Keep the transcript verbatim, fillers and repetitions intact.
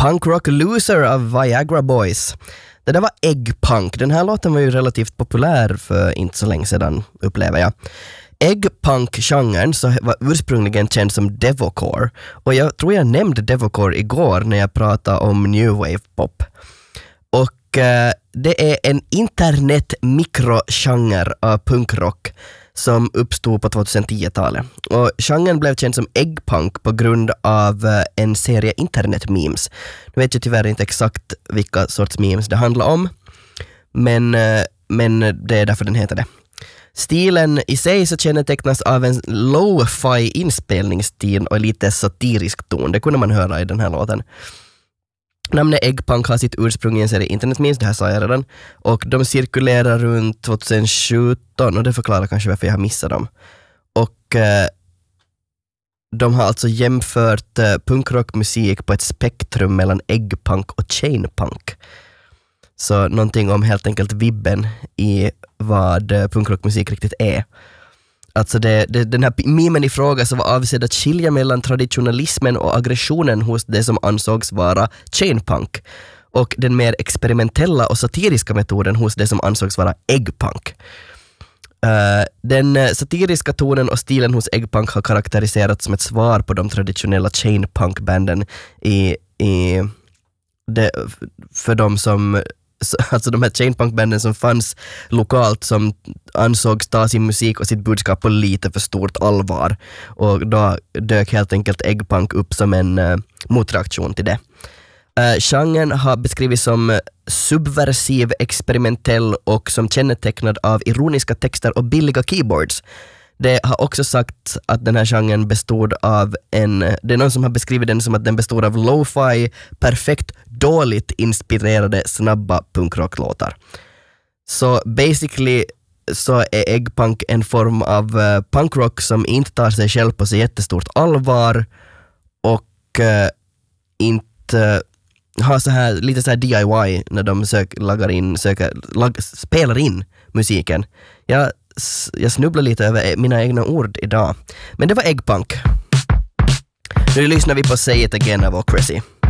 Punk Rock Loser av Viagra Boys. Det där var Eggpunk. Den här låten var ju relativt populär för inte så länge sedan, upplever jag. Eggpunk-genren så var ursprungligen känd som Devocore. Och jag tror jag nämnde Devocore igår när jag pratade om New Wave Pop. Och eh, det är en internet-mikrogenre av punkrock som uppstod på tjugohundratio-talet. Och genren blev känd som Eggpunk på grund av uh, en serie internet-memes. Nu vet jag tyvärr inte exakt vilka sorts memes det handlar om, men, uh, men det är därför den heter det. Stilen i sig så kännetecknas av en lo-fi inspelningsstil och lite satirisk ton. Det kunde man höra i den här låten. Namnet Eggpunk har sitt ursprung i en serie internetmemes, det här sa jag redan. Och de cirkulerar runt tjugosjutton och det förklarar kanske varför jag har missat dem. Och eh, de har alltså jämfört eh, punkrockmusik på ett spektrum mellan eggpunk och chainpunk. Så någonting om helt enkelt vibben i vad eh, punkrockmusik riktigt är. Alltså det, det, den här memen i fråga så var avsedd att skilja mellan traditionalismen och aggressionen hos det som ansågs vara chainpunk och den mer experimentella och satiriska metoden hos det som ansågs vara eggpunk. Uh, den satiriska tonen och stilen hos eggpunk har karaktäriserats som ett svar på de traditionella chainpunk-banden i, i det, för de som alltså de här chainpunk-banden som fanns lokalt som ansågs ta sin musik och sitt budskap på lite för stort allvar. Och då dök helt enkelt eggpunk upp som en uh, motreaktion till det. Uh, genren har beskrivits som subversiv, experimentell och som kännetecknad av ironiska texter och billiga keyboards. Det har också sagt att den här genren bestod av en... Det är någon som har beskrivit den som att den bestod av lo-fi, perfekt, dåligt inspirerade, snabba punkrocklåtar. Så basically så är eggpunk en form av uh, punkrock som inte tar sig själv på så jättestort allvar och uh, inte uh, har så här, lite så här D I Y när de sök, lagar in, söker, lag, spelar in musiken. Jag Jag snubblar lite över mina egna ord idag. Men det var Eggpunk. Nu lyssnar vi på Say It Again av Ocracy.